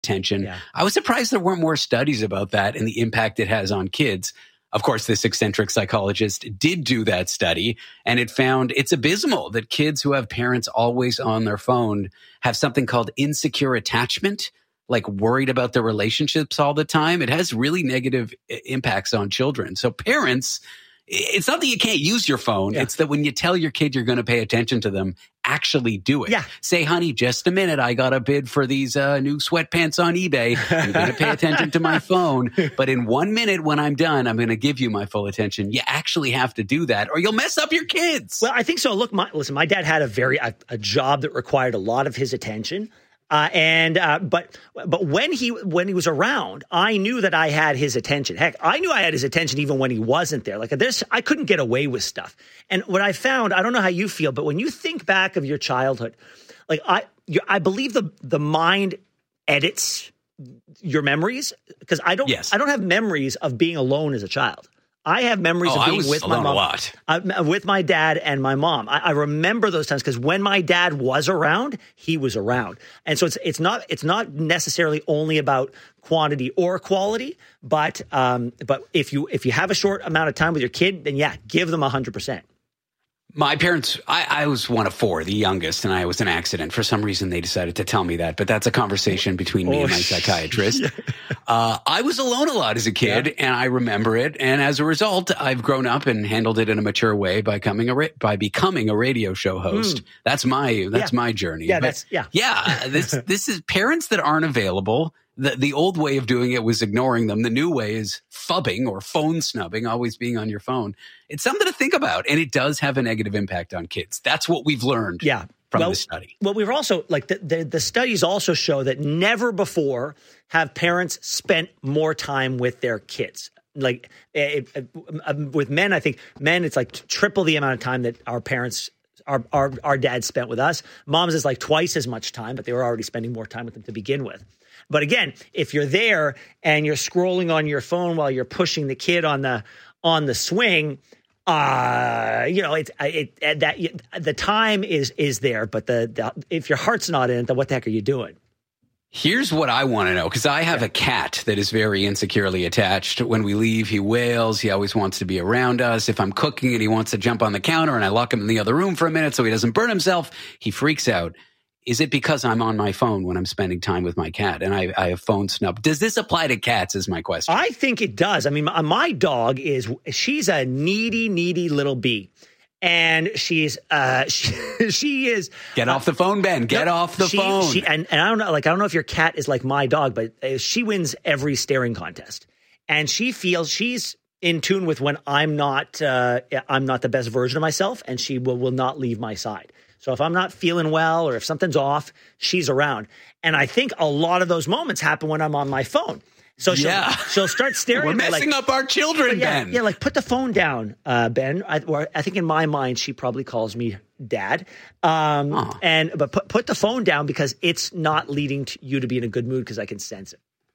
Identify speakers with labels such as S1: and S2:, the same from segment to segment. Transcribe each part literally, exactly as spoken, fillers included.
S1: attention.
S2: Yeah.
S1: I was surprised there weren't more studies about that and the impact it has on kids. Of course, this eccentric psychologist did do that study, and it found it's abysmal that kids who have parents always on their phone have something called insecure attachment, like worried about their relationships all the time. It has really negative impacts on children. So parents, it's not that you can't use your phone. Yeah. It's that when you tell your kid you're going to pay attention to them, actually do it.
S2: Yeah.
S1: Say, honey, just a minute. I got a bid for these uh, new sweatpants on eBay. I'm going to pay attention to my phone. But in one minute when I'm done, I'm going to give you my full attention. You actually have to do that or you'll mess up your kids.
S2: Well, I think so. Look, my, listen, my dad had a very a, a job that required a lot of his attention. Uh, and uh, but but when he when he was around, I knew that I had his attention. Heck, I knew I had his attention even when he wasn't there. Like this, I couldn't get away with stuff. And what I found, I don't know how you feel, but when you think back of your childhood, like I you, I believe the the mind edits your memories because I don't
S1: yes.
S2: I don't have memories of being alone as a child. I have memories
S1: oh,
S2: of being with my mom,
S1: a lot.
S2: Uh, with my dad and my mom. I, I remember those times because when my dad was around, he was around, and so it's it's not it's not necessarily only about quantity or quality, but um, but if you if you have a short amount of time with your kid, then yeah, give them a hundred percent.
S1: My parents, I, I was one of four, the youngest, and I was an accident. For some reason, they decided to tell me that, but that's a conversation between me
S2: oh,
S1: and my psychiatrist.
S2: Yeah.
S1: Uh, I was alone a lot as a kid, yeah. and I remember it. And as a result, I've grown up and handled it in a mature way by coming a ra- by becoming a radio show host. Mm. That's my that's
S2: yeah.
S1: my journey.
S2: Yeah,
S1: but
S2: that's yeah,
S1: yeah. This this is parents that aren't available. The, the old way of doing it was ignoring them. The new way is phubbing or phone snubbing, always being on your phone. It's something to think about, and it does have a negative impact on kids. That's what we've learned
S2: yeah.
S1: from
S2: well,
S1: the study.
S2: Well, we've also, like, the, the, the studies also show that never before have parents spent more time with their kids. Like, it, it, with men, I think, men, it's like triple the amount of time that our parents Our, our our dad spent with us. Moms is like twice as much time, but they were already spending more time with them to begin with. But again, if you're there and you're scrolling on your phone while you're pushing the kid on the on the swing, uh, you know, it's it, it that the time is is there, but the, the if your heart's not in it, then what the heck are you doing?
S1: Here's what I want to know, because I have a cat that is very insecurely attached. When we leave, he wails. He always wants to be around us. If I'm cooking and he wants to jump on the counter and I lock him in the other room for a minute so he doesn't burn himself, he freaks out. Is it because I'm on my phone when I'm spending time with my cat and I, I have phone snub? Does this apply to cats is my question.
S2: I think it does. I mean, my, my dog is, she's a needy, needy little bee. And she's, uh, she, she is.
S1: Get off the phone, Ben. Get no, off the
S2: she,
S1: phone.
S2: She, and, and I don't know, like, I don't know if your cat is like my dog, but uh, she wins every staring contest. And she feels she's in tune with when I'm not, uh, I'm not the best version of myself, and she will, will not leave my side. So if I'm not feeling well or if something's off, she's around. And I think a lot of those moments happen when I'm on my phone. So she'll,
S1: yeah.
S2: she'll start staring
S1: We're
S2: at me
S1: messing
S2: like,
S1: up our children,
S2: yeah,
S1: Ben.
S2: Yeah, like put the phone down, uh, Ben. I, or I think in my mind, she probably calls me Dad. Um, oh. And but put put the phone down because it's not leading to you to be in a good mood because I can sense it.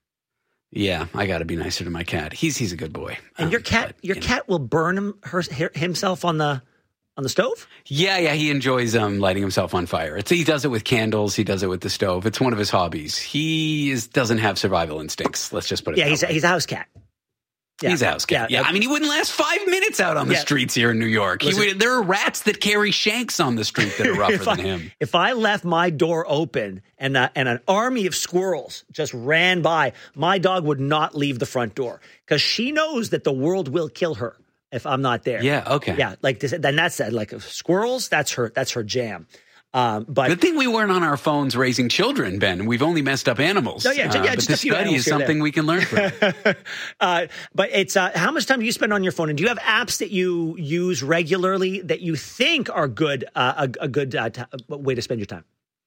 S1: Yeah, I got to be nicer to my cat. He's he's a good boy.
S2: And um, your cat, but, your you cat know. will burn him her, himself on the. On the stove?
S1: Yeah, yeah. He enjoys um, lighting himself on fire. It's, he does it with candles. He does it with the stove. It's one of his hobbies. He is, doesn't have survival instincts. Let's just put it
S2: yeah,
S1: that
S2: he's
S1: way.
S2: A, he's a house cat.
S1: Yeah. He's a house cat. Yeah, yeah. I mean, he wouldn't last five minutes out on the yeah. streets here in New York. He would, there are rats that carry shanks on the street that are rougher than
S2: I,
S1: him.
S2: If I left my door open and uh, and an army of squirrels just ran by, my dog would not leave the front door because she knows that the world will kill her if I'm not there.
S1: Yeah, okay.
S2: Yeah, like this, then that's that. Like squirrels, that's her. That's her jam. Um, but
S1: good thing we weren't on our phones raising children, Ben. We've only messed up animals.
S2: Oh yeah, uh,
S1: yeah.
S2: Just
S1: but
S2: a few
S1: this study is something we can learn from.
S2: uh, but it's uh, how much time do you spend on your phone? And do you have apps that you use regularly that you think are good, uh, a, a good uh, t- way to spend your time?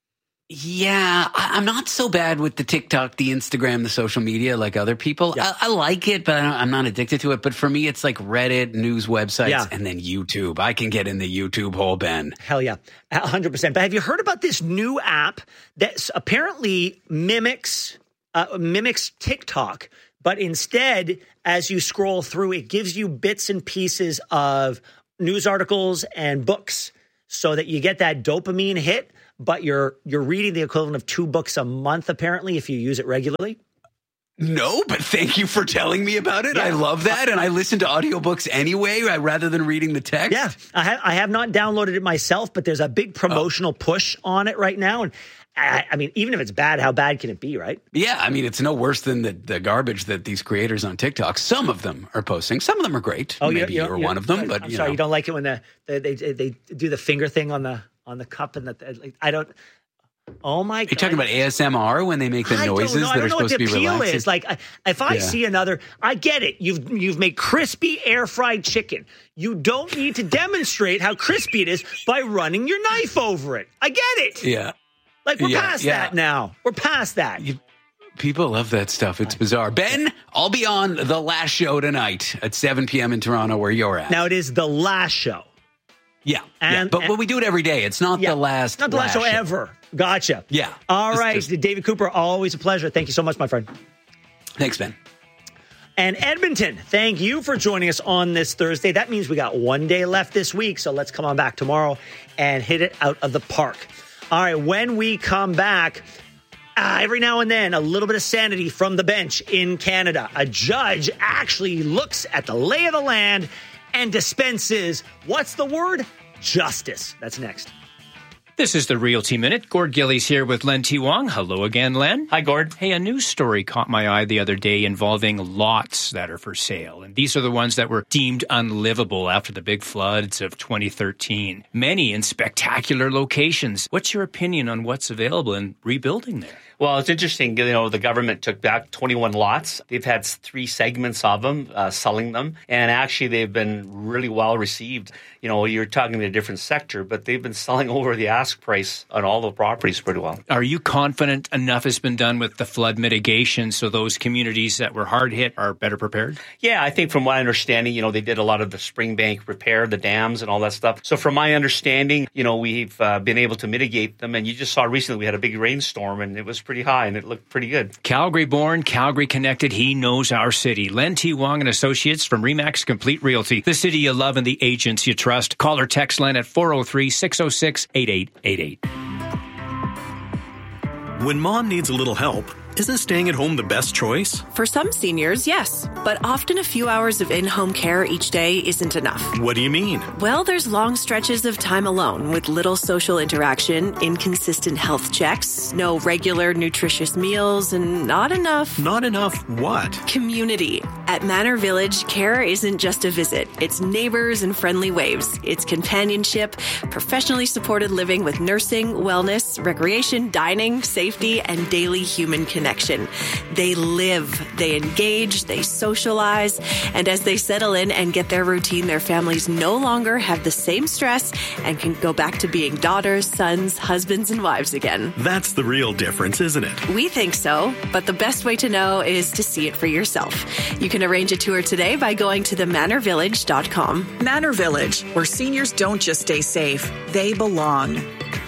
S1: Yeah, I, I'm not so bad with the TikTok, the Instagram, the social media like other people. Yeah. I, I like it, but I don't, I'm not addicted to it. But for me, it's like Reddit, news websites, yeah. and then YouTube. I can get in the YouTube hole, Ben.
S2: Hell yeah, one hundred percent. But have you heard about this new app that apparently mimics uh, mimics TikTok, but instead, as you scroll through, it gives you bits and pieces of news articles and books so that you get that dopamine hit but you're you're reading the equivalent of two books a month, apparently, if you use it regularly.
S1: No, but thank you for telling me about it.
S2: Yeah.
S1: I love that. And I listen to audiobooks anyway, rather than reading the text.
S2: Yeah, I have, I have not downloaded it myself, but there's a big promotional oh. push on it right now. And I, I mean, even if it's bad, how bad can it be, right?
S1: Yeah, I mean, it's no worse than the, the garbage that these creators on TikTok, some of them are posting. Some of them are great. Oh, Maybe you're, you're, you're one of them. But
S2: I'm
S1: you
S2: sorry,
S1: know.
S2: you don't like it when the, the, they they do the finger thing on the on the cup and the, I don't. Oh my God.
S1: You're talking about A S M R when they make the
S2: I
S1: noises that are supposed to be relaxing? I don't know what the appeal is. Like, I, if I yeah. see another,
S2: I get it. You've you've made crispy air fried chicken. You don't need to demonstrate how crispy it is by running your knife over it. I get it.
S1: Yeah.
S2: Like, we're
S1: yeah,
S2: past
S1: yeah.
S2: that now. We're past that.
S1: You, people love that stuff. It's bizarre. Ben, I'll be on the last show tonight at seven p.m. in Toronto where you're at.
S2: Now, it is the last show.
S1: Yeah,
S2: and,
S1: yeah. But,
S2: and,
S1: but we do it every day. It's not
S2: yeah,
S1: the last
S2: Not the last, last show, show ever. Gotcha.
S1: Yeah.
S2: All
S1: just,
S2: right.
S1: just,
S2: David Cooper, always a pleasure. Thank you so much, my friend.
S1: Thanks, Ben.
S2: And Edmonton, thank you for joining us on this Thursday. That means we got one day left this week, so let's come on back tomorrow and hit it out of the park. All right, when we come back, uh, every now and then, a little bit of sanity from the bench in Canada. A judge actually looks at the lay of the land and dispenses, what's the word? Justice. That's next.
S3: This is the Realty Minute. Gord Gillies here with Len T. Wong. Hello again, Len.
S4: Hi, Gord.
S3: Hey, a news story caught my eye the other day involving lots that are for sale. And these are the ones that were deemed unlivable after the big floods of twenty thirteen. Many in spectacular locations. What's your opinion on what's available in rebuilding there?
S4: Well, it's interesting. You know, the government took back twenty-one lots. They've had three segments of them, uh, selling them. And actually, they've been really well received. You know, you're talking to a different sector, but they've been selling over the ask price on all the properties pretty well.
S3: Are you confident enough has been done with the flood mitigation so those communities that were hard hit are better prepared?
S4: Yeah, I think from my understanding, you know, they did a lot of the Springbank repair, the dams and all that stuff. So from my understanding, you know, we've uh, been able to mitigate them. And you just saw recently we had a big rainstorm and it was pretty high and it looked pretty good.
S3: Calgary-born, Calgary-connected, he knows our city. Len T. Wong and Associates from RE/MAX Complete Realty. The city you love and the agents you trust. Call or text Len at four oh three, six oh six, eight eight eight eight.
S5: When mom needs a little help, isn't staying at home the best choice?
S6: For some seniors, yes. But often a few hours of in-home care each day isn't enough.
S5: What do you mean?
S6: Well, there's long stretches of time alone with little social interaction, inconsistent health checks, no regular nutritious meals, and not enough...
S5: Not enough what?
S6: Community. At Manor Village, care isn't just a visit. It's neighbors and friendly waves. It's companionship, professionally supported living with nursing, wellness, recreation, dining, safety, and daily human connection. They live, they engage, they socialize, and as they settle in and get their routine, their families no longer have the same stress and can go back to being daughters, sons, husbands, and wives again.
S5: That's the real difference, isn't it?
S6: We think so, but the best way to know is to see it for yourself. You can arrange a tour today by going to the manor village dot com.
S7: Manor Village, where seniors don't just stay safe, they belong.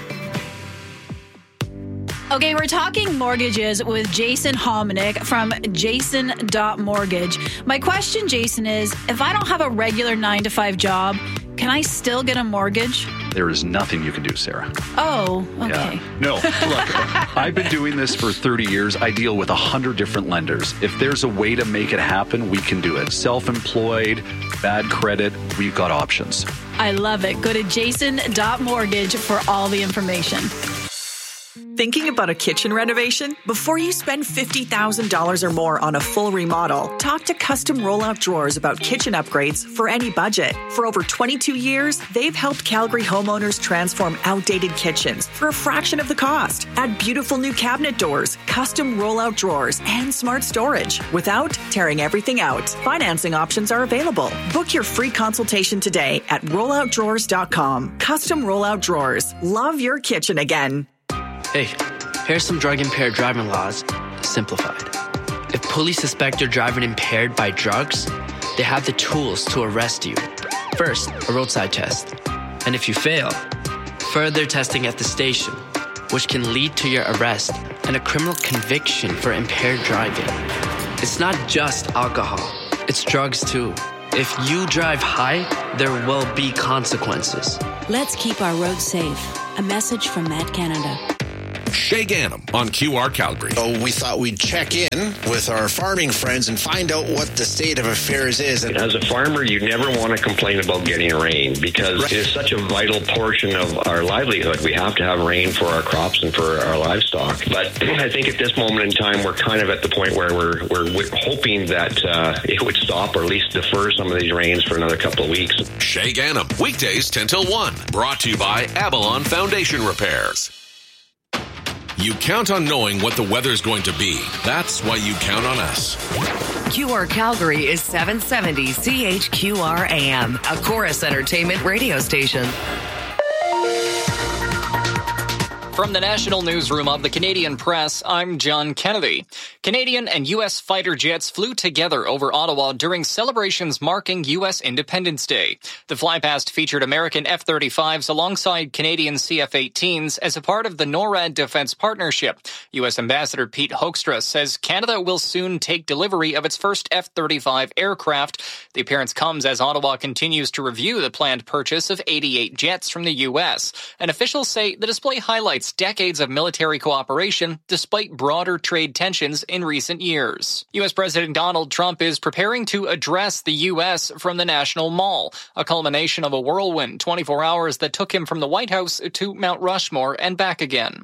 S8: Okay, we're talking mortgages with Jason Hominick from jason dot mortgage. My question, Jason, is if I don't have a regular nine to five job, can I still get a mortgage?
S9: There is nothing you can do, Sarah.
S8: Oh, okay.
S9: Yeah. No, look, I've been doing this for thirty years. I deal with one hundred different lenders. If there's a way to make it happen, we can do it. Self-employed, bad credit, we've got options.
S8: I love it. Go to jason dot mortgage for all the information.
S7: Thinking about a kitchen renovation? Before you spend fifty thousand dollars or more on a full remodel, talk to Custom Rollout Drawers about kitchen upgrades for any budget. For over twenty-two years, they've helped Calgary homeowners transform outdated kitchens for a fraction of the cost. Add beautiful new cabinet doors, custom rollout drawers, and smart storage without tearing everything out. Financing options are available. Book your free consultation today at rollout drawers dot com. Custom Rollout Drawers. Love your kitchen again.
S10: Hey, here's some drug-impaired driving laws, simplified. If police suspect you're driving impaired by drugs, they have the tools to arrest you. First, a roadside test. And if you fail, further testing at the station, which can lead to your arrest and a criminal conviction for impaired driving. It's not just alcohol, it's drugs too. If you drive high, there will be consequences.
S11: Let's keep our roads safe. A message from Met Canada.
S12: Shay Gannam on Q R Calgary.
S13: So we thought we'd check in with our farming friends and find out what the state of affairs is.
S14: As a farmer, you never want to complain about getting rain because right. It is such a vital portion of our livelihood. We have to have rain for our crops and for our livestock. But I think at this moment in time, we're kind of at the point where we're we're hoping that uh, it would stop or at least defer some of these rains for another couple of weeks.
S12: Shay Gannam, weekdays ten till one. Brought to you by Avalon Foundation Repairs. You count on knowing what the weather's going to be. That's why you count on us.
S15: Q R Calgary is seven seventy C H Q R A M, a Chorus Entertainment radio station.
S16: From the National Newsroom of the Canadian Press, I'm John Kennedy. Canadian and U S fighter jets flew together over Ottawa during celebrations marking U S Independence Day. The flypast featured American F thirty-fives alongside Canadian C F eighteens as a part of the NORAD Defense Partnership. U S Ambassador Pete Hoekstra says Canada will soon take delivery of its first F thirty-five aircraft. The appearance comes as Ottawa continues to review the planned purchase of eighty-eight jets from the U S. And officials say the display highlights decades of military cooperation despite broader trade tensions in recent years. U S President Donald Trump is preparing to address the U S from the National Mall, a culmination of a whirlwind twenty-four hours that took him from the White House to Mount Rushmore and back again.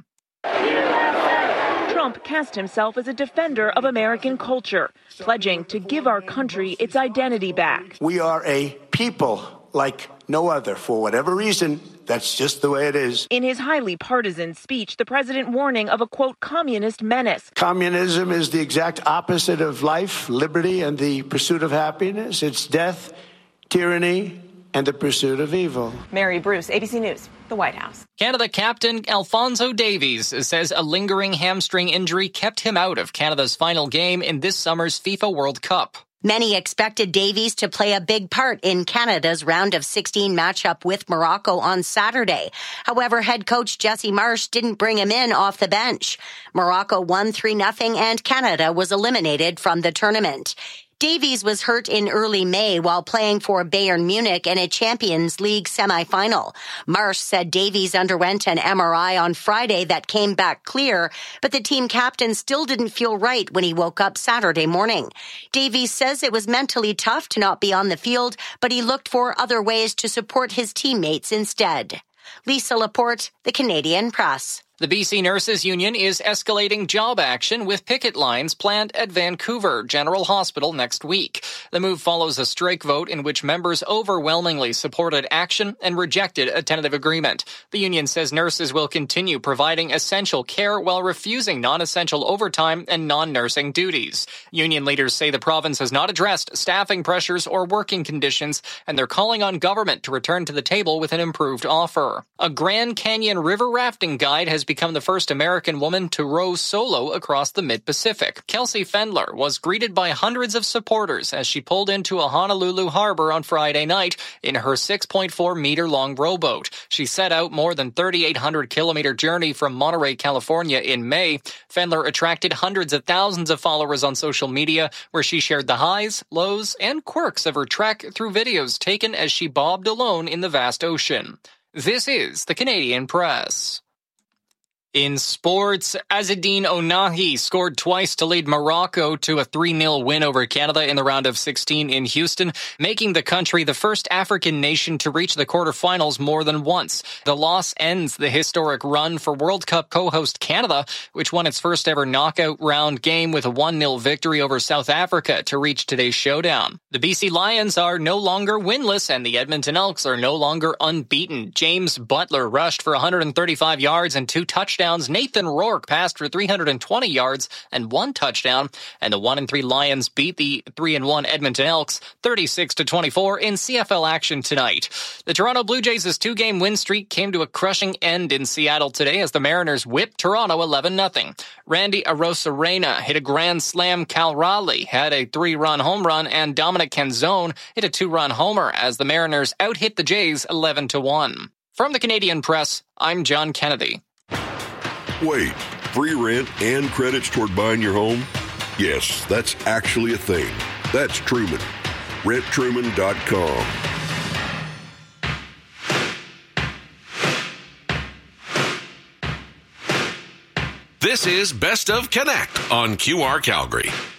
S17: Trump cast himself as a defender of American culture, pledging to give our country its identity back.
S18: We are a people like no other. For whatever reason, that's just the way it is.
S17: In his highly partisan speech, the president warning of a, quote, communist menace.
S18: Communism is the exact opposite of life, liberty, and the pursuit of happiness. It's death, tyranny, and the pursuit of evil.
S17: Mary Bruce, A B C News, the White House.
S16: Canada captain Alphonso Davies says a lingering hamstring injury kept him out of Canada's final game in this summer's FIFA World Cup.
S19: Many expected Davies to play a big part in Canada's round of sixteen matchup with Morocco on Saturday. However, head coach Jesse Marsh didn't bring him in off the bench. Morocco won three nothing and Canada was eliminated from the tournament. Davies was hurt in early May while playing for Bayern Munich in a Champions League semifinal. Marsh said Davies underwent an M R I on Friday that came back clear, but the team captain still didn't feel right when he woke up Saturday morning. Davies says it was mentally tough to not be on the field, but he looked for other ways to support his teammates instead. Lisa Laporte, The Canadian Press.
S16: The B C Nurses Union is escalating job action with picket lines planned at Vancouver General Hospital next week. The move follows a strike vote in which members overwhelmingly supported action and rejected a tentative agreement. The union says nurses will continue providing essential care while refusing non-essential overtime and non-nursing duties. Union leaders say the province has not addressed staffing pressures or working conditions, and they're calling on government to return to the table with an improved offer. A Grand Canyon river rafting guide has become the first American woman to row solo across the mid-Pacific. Kelsey Fendler was greeted by hundreds of supporters as she pulled into a Honolulu harbor on Friday night in her six point four meter long rowboat. She set out more than thirty-eight hundred kilometer journey from Monterey, California in May. Fendler attracted hundreds of thousands of followers on social media where she shared the highs, lows, and quirks of her trek through videos taken as she bobbed alone in the vast ocean. This is the Canadian Press. In sports, Azzedine Ounahi scored twice to lead Morocco to a three nil win over Canada in the round of sixteen in Houston, making the country the first African nation to reach the quarterfinals more than once. The loss ends the historic run for World Cup co-host Canada, which won its first ever knockout round game with a one nil victory over South Africa to reach today's showdown. The B C Lions are no longer winless, and the Edmonton Elks are no longer unbeaten. James Butler rushed for one hundred thirty-five yards and two touchdowns. Nathan Rourke passed for three hundred twenty yards and one touchdown, and the one and three Lions beat the three and one Edmonton Elks thirty-six to twenty-four in C F L action tonight. The Toronto Blue Jays' two-game win streak came to a crushing end in Seattle today as the Mariners whipped Toronto eleven nothing. Randy Arozarena hit a grand slam. Cal Raleigh had a three-run home run, and Dominic Canzone hit a two-run homer as the Mariners out-hit the Jays eleven to one. From the Canadian Press, I'm John Kennedy.
S20: Wait, free rent and credits toward buying your home? Yes, that's actually a thing. That's Truman. rent truman dot com.
S12: This is Best of Connect on Q R Calgary.